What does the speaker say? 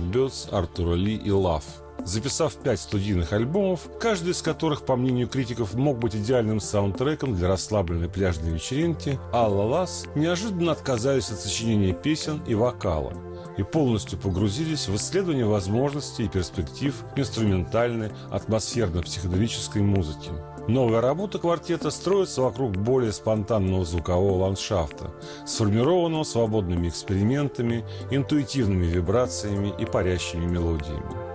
Birds, Артура Ли и Love. Записав 5 студийных альбомов, каждый из которых, по мнению критиков, мог быть идеальным саундтреком для расслабленной пляжной вечеринки, Алла Лас неожиданно отказались от сочинения песен и вокала и полностью погрузились в исследование возможностей и перспектив инструментальной, атмосферно-психоделической музыки. Новая работа квартета строится вокруг более спонтанного звукового ландшафта, сформированного свободными экспериментами, интуитивными вибрациями и парящими мелодиями.